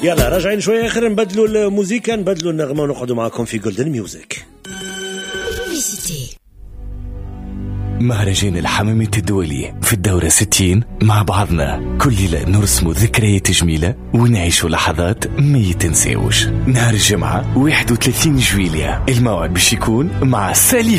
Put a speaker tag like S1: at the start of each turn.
S1: يلا راجعين شويه اخر، نبدلوا الموسيقى، نبدلوا النغمه ونقعدوا معاكم في جولدن ميوزك.
S2: مهرجان الحمامة الدولي في الدورة 60 مع بعضنا كل ليلة نرسموا ذكريات جميلة ونعيشوا لحظات ما يتنسيوش. نهار الجمعة 31 جويلية الموعد باش يكون مع سالي